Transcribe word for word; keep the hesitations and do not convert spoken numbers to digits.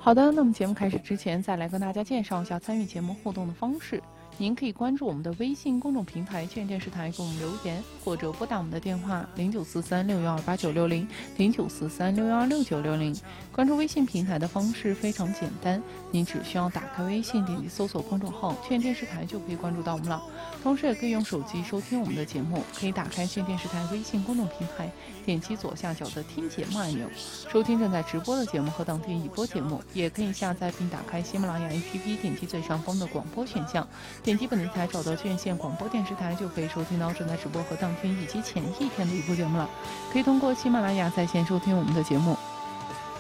好的，那么节目开始之前，再来跟大家介绍一下参与节目互动的方式。您可以关注我们的微信公众平台“劝电视台”给我们留言，或者拨打我们的电话零九四三六幺二八九六零零九四三六幺二六九六零。关注微信平台的方式非常简单，您只需要打开微信，点击搜索公众号“劝电视台”就可以关注到我们了。同时也可以用手机收听我们的节目，可以打开劝电视台微信公众平台，点击左下角的听节目按钮，收听正在直播的节目和当天已播节目。也可以下载并打开喜马拉雅 A P P， 点击最上方的广播选项，点击本地台找到劝县广播电视台，就可以收听到正在直播和当天以及前一天的一播节目了。可以通过喜马拉雅在线收听我们的节目。